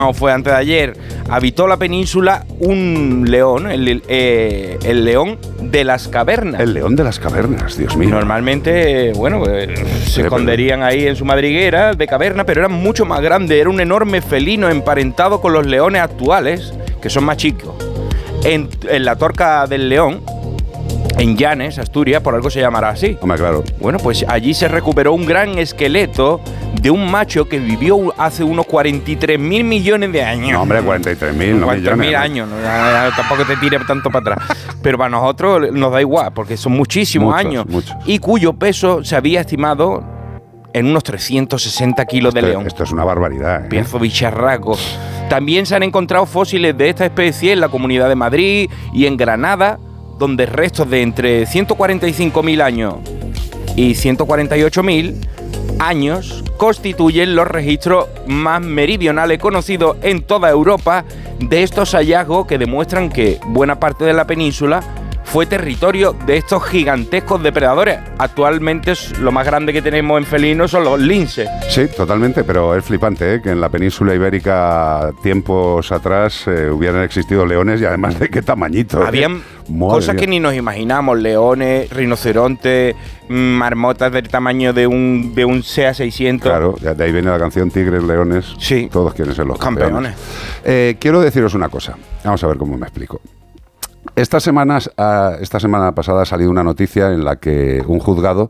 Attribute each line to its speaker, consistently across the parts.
Speaker 1: No, fue antes de ayer, habitó la península un león, el león de las cavernas.
Speaker 2: El león de las cavernas, Dios mío.
Speaker 1: Normalmente, se esconderían ahí en su madriguera de caverna, pero era mucho más grande, era un enorme felino emparentado con los leones actuales, que son más chicos. En la Torca del León, en Llanes, Asturias, por algo se llamará así.
Speaker 2: Hombre, claro.
Speaker 1: Bueno, pues allí se recuperó un gran esqueleto de un macho que vivió hace unos 43.000 millones de años.
Speaker 2: No, hombre, 43.000, no
Speaker 1: 43.000 años. Tampoco te tires tanto para atrás. Pero para nosotros nos da igual, porque son muchísimos años.
Speaker 2: Muchos.
Speaker 1: Y cuyo peso se había estimado en unos 360 kilos de león.
Speaker 2: Esto es una barbaridad, ¿eh?
Speaker 1: Pienso bicharraco. También se han encontrado fósiles de esta especie en la Comunidad de Madrid y en Granada, donde restos de entre 145.000 años y 148.000 años constituyen los registros más meridionales conocidos en toda Europa de estos hallazgos que demuestran que buena parte de la península fue territorio de estos gigantescos depredadores. Actualmente lo más grande que tenemos en felinos son los linces.
Speaker 2: Sí, totalmente, pero es flipante, ¿eh? Que en la península ibérica tiempos atrás hubieran existido leones y además de qué tamañito.
Speaker 1: Habían cosas que ni nos imaginamos, leones, rinocerontes, marmotas del tamaño de un SEA 600.
Speaker 2: Claro, de ahí viene la canción Tigres, Leones,
Speaker 1: sí,
Speaker 2: todos quieren ser los campeones.
Speaker 1: Quiero
Speaker 2: deciros una cosa, vamos a ver cómo me explico. Esta semana pasada ha salido una noticia en la que un juzgado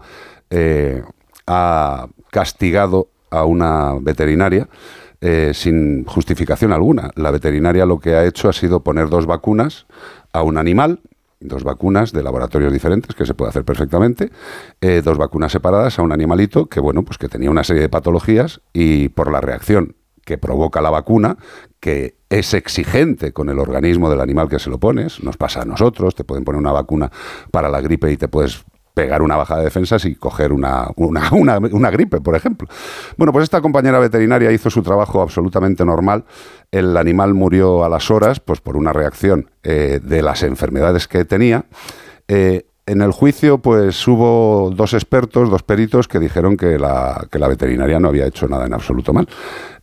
Speaker 2: ha castigado a una veterinaria sin justificación alguna. La veterinaria lo que ha hecho ha sido poner 2 vacunas a un animal, 2 vacunas de laboratorios diferentes, que se puede hacer perfectamente, 2 vacunas separadas a un animalito que, pues que tenía una serie de patologías y por la reacción que provoca la vacuna, que es exigente con el organismo del animal que se lo pones, nos pasa a nosotros, te pueden poner una vacuna para la gripe y te puedes pegar una bajada de defensas y coger una gripe, por ejemplo. Bueno, pues esta compañera veterinaria hizo su trabajo absolutamente normal. El animal murió a las horas, pues por una reacción de las enfermedades que tenía. En el juicio, pues hubo 2 expertos, 2 peritos que dijeron que la veterinaria no había hecho nada en absoluto mal.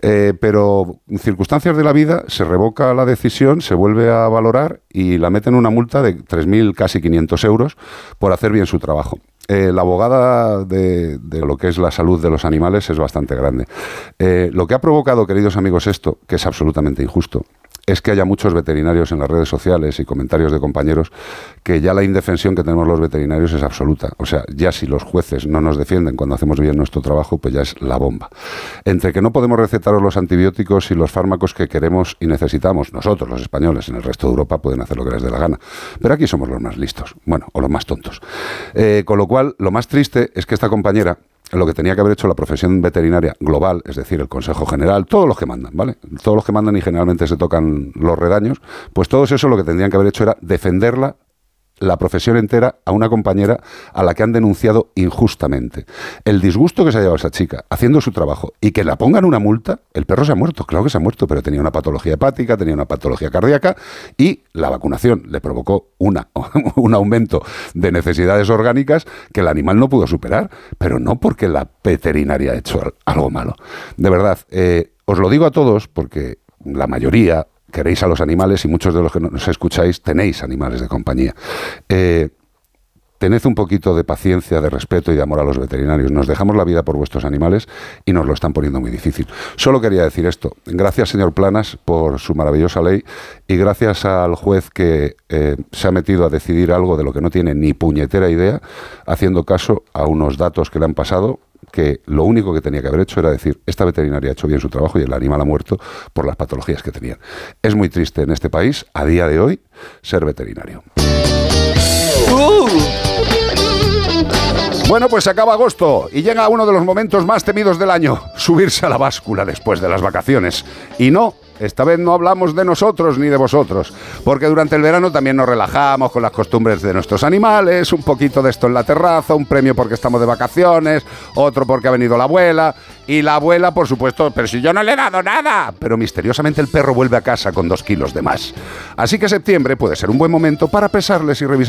Speaker 2: Pero en circunstancias de la vida se revoca la decisión, se vuelve a valorar y la meten una multa de 3.000, casi 500 euros por hacer bien su trabajo. La abogada de lo que es la salud de los animales es bastante grande. Lo que ha provocado, queridos amigos, esto, que es absolutamente injusto, es que haya muchos veterinarios en las redes sociales y comentarios de compañeros que ya la indefensión que tenemos los veterinarios es absoluta. O sea, ya si los jueces no nos defienden cuando hacemos bien nuestro trabajo, pues ya es la bomba. Entre que no podemos recetaros los antibióticos y los fármacos que queremos y necesitamos, nosotros los españoles, en el resto de Europa pueden hacer lo que les dé la gana. Pero aquí somos los más listos, o los más tontos. Con lo cual, lo más triste es que esta compañera, lo que tenía que haber hecho la profesión veterinaria global, es decir, el Consejo General, todos los que mandan, ¿vale? Todos los que mandan y generalmente se tocan los redaños, pues todos eso lo que tendrían que haber hecho era defenderla, la profesión entera, a una compañera a la que han denunciado injustamente. El disgusto que se ha llevado esa chica haciendo su trabajo y que la pongan una multa, el perro se ha muerto, claro que se ha muerto, pero tenía una patología hepática, tenía una patología cardíaca y la vacunación le provocó un aumento de necesidades orgánicas que el animal no pudo superar, pero no porque la veterinaria ha hecho algo malo. De verdad, os lo digo a todos porque la mayoría queréis a los animales y muchos de los que nos escucháis tenéis animales de compañía. Tened un poquito de paciencia, de respeto y de amor a los veterinarios. Nos dejamos la vida por vuestros animales y nos lo están poniendo muy difícil. Solo quería decir esto. Gracias, señor Planas, por su maravillosa ley y gracias al juez que se ha metido a decidir algo de lo que no tiene ni puñetera idea, haciendo caso a unos datos que le han pasado, que lo único que tenía que haber hecho era decir, esta veterinaria ha hecho bien su trabajo y el animal ha muerto por las patologías que tenían. Es muy triste en este país, a día de hoy, ser veterinario. Bueno, pues se acaba agosto y llega uno de los momentos más temidos del año, subirse a la báscula después de las vacaciones. Y no, esta vez no hablamos de nosotros ni de vosotros, porque durante el verano también nos relajamos con las costumbres de nuestros animales, un poquito de esto en la terraza, un premio porque estamos de vacaciones, otro porque ha venido la abuela, y la abuela, por supuesto, pero si yo no le he dado nada, pero misteriosamente el perro vuelve a casa con 2 kilos de más. Así que septiembre puede ser un buen momento para pesarles y revisar